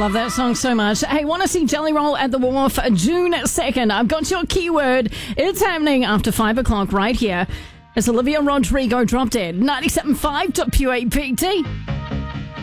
love that song so much. Hey, want to see Jelly Roll at the Wharf June 2nd? I've got your keyword. It's happening after 5 o'clock right here. It's Olivia Rodrigo, Drop Dead, 97.5 WAPT.